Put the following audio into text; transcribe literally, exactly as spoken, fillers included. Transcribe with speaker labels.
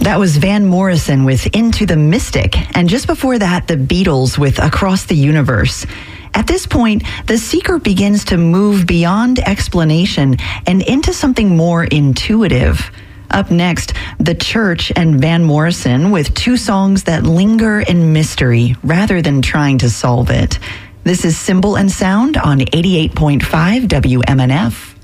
Speaker 1: That was Van Morrison with Into the Mystic, and just before that, the Beatles with Across the Universe. At this point, the seeker begins to move beyond explanation and into something more intuitive. Up next, The Church and Van Morrison with two songs that linger in mystery rather than trying to solve it. This is Symbol and Sound on eighty-eight point five W M N F.